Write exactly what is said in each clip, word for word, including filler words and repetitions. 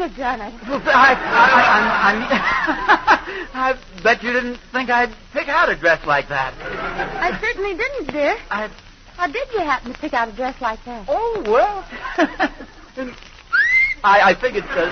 have done it. Well, I, I, I, I, I bet you didn't think I'd pick out a dress like that. I certainly didn't, dear. I... How did you happen to pick out a dress like that? Oh, well... I, I figured uh,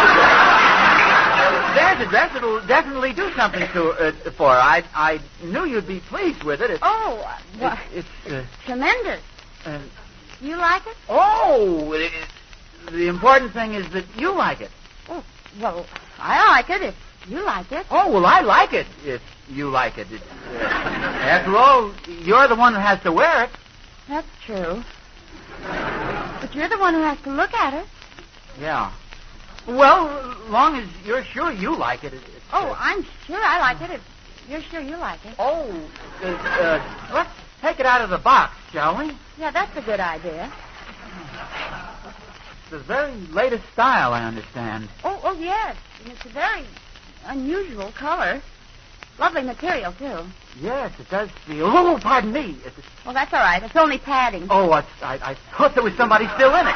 there's a dress that'll definitely do something to uh, for her. I I knew you'd be pleased with it. It's, oh, well, it's, it's uh, tremendous. Uh, you like it? Oh, it, it, the important thing is that you like it. Oh, well, I like it if you like it. Oh, well, I like it if you like it. It's, uh, after all, you're the one that has to wear it. That's true. But you're the one who has to look at it. Yeah. Well, as long as you're sure you like it. It's, oh, uh, I'm sure I like it if you're sure you like it. Oh, uh, uh, let's take it out of the box, shall we? Yeah, that's a good idea. It's the very latest style, I understand. Oh, oh, yes. And it's a very unusual color. Lovely material, too. Yes, it does feel... Oh, pardon me. It's... Well, that's all right. It's only padding. Oh, I, I, I thought there was somebody still in it.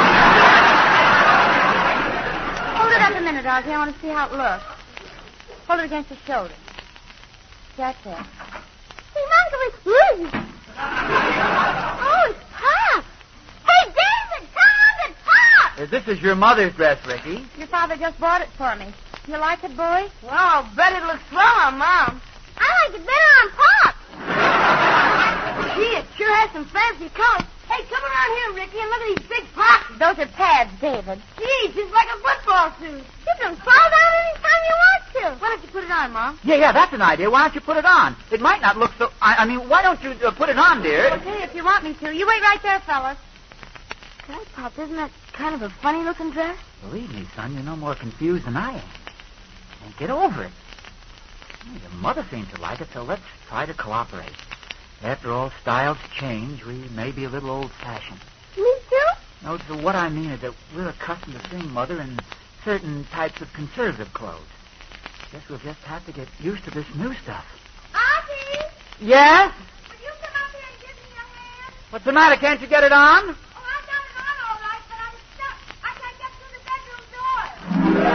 Hold it up a minute, Ozzy. I want to see how it looks. Hold it against your shoulder. That's it. Hey, Uncle, it's blue. Oh, it's Pop. Hey, David, come on, it's Pop. Uh, this is your mother's dress, Ricky. Your father just bought it for me. You like it, boy? Well, I'll bet it looks swell on Mom. I like it better on Pop. Gee, it sure has some fancy colors. Hey, come around here, Ricky, and look at these big pockets. Those are pads, David. Gee, just like a football suit. You can fall down anytime you want to. Why don't you put it on, Mom? Yeah, yeah, that's an idea. Why don't you put it on? It might not look so... I, I mean, why don't you uh, put it on, dear? Okay, if you want me to. You wait right there, fellas. Say, Pop, isn't that kind of a funny-looking dress? Believe me, son, you're no more confused than I am. And get over it. Your mother seems to like it, so let's try to cooperate. After all, styles change. We may be a little old-fashioned. Me too? No, so what I mean is that we're accustomed to seeing Mother in certain types of conservative clothes. Guess we'll just have to get used to this new stuff. Ozzy! Yes? Will you come up here and give me a hand? What's the matter? Can't you get it on?